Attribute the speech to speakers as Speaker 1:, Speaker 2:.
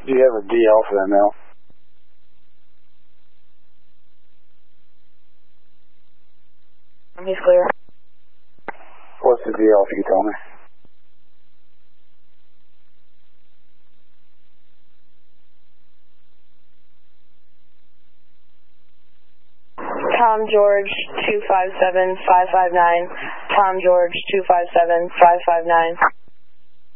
Speaker 1: Do you have a DL for that mail?
Speaker 2: He's clear.
Speaker 1: What's the DL, if you can tell me?
Speaker 2: Tom George 257-559. Tom George 257-559.